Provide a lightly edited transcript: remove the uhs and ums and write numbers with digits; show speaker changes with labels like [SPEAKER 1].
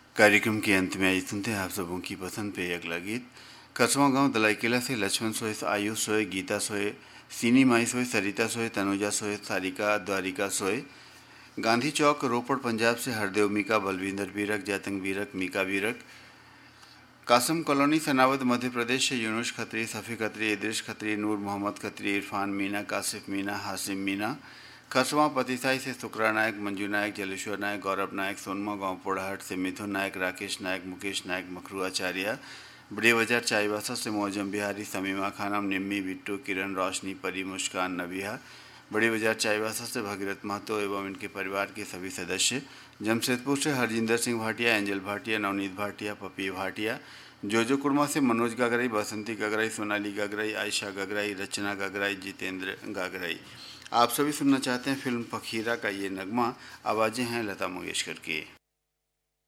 [SPEAKER 1] कार्यक्रम के अंत में आई सुनते हैं आप सबों की पसंद पे अगला गीत। कसवा गांव दलाईकेला से लक्ष्मण सोए, आयुष सोए, गीता सोए, सीनी माई सोए, सरिता सोए, तनुजा सोए, सारिका द्वारिका सोए। गांधी चौक रोपड़ पंजाब से हरदेव मीका, बलविंदर बीरक, जयतंग बीरक, मीका बीरक। कासम कॉलोनी सनावद मध्य प्रदेश से यूनुस खत्री, सफ़ी खत्री, इद्रिस खत्री, नूर मोहम्मद खत्री, इरफान मीना, कासिफ मीना, हासिम मीना। खसवा पतिसाई से शुक्रा नायक, मंजू नायक, जलेश्वर नायक, गौरव नायक। सोनमा गांव पोड़ाहट से मिथुन नायक, राकेश नायक, मुकेश नायक, मखरू आचार्य। बड़े बाजार चाईबासा से मौजम बिहारी, समीमा खानम, निम्मी, बिट्टू, किरण, रोशनी, परी, मुस्कान, नबिहा। बड़े बाजार चाईबासा से भगीरथ महतो एवं इनके परिवार के सभी सदस्य। जमशेदपुर से हरजिंदर सिंह भाटिया, एंजल भाटिया, नवनीत भाटिया, पपी भाटिया। जोजो कुर्मा से मनोज गागराई, बसंती गागराई, सोनाली गागराई, आयशा गागराई, रचना गागराई, जितेंद्र गागराई। आप सभी सुनना चाहते हैं फिल्म फकीरा का ये नगमा। आवाज़ें हैं लता मंगेशकर की।